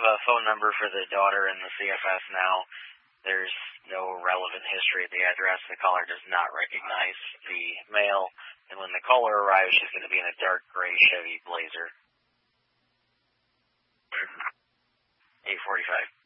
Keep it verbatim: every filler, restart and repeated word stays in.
have a phone number for the daughter in the C F S now. There's no relevant history at the address. The caller does not recognize the male. And when the caller arrives, she's going to be in a dark gray Chevy Blazer. eight forty-five.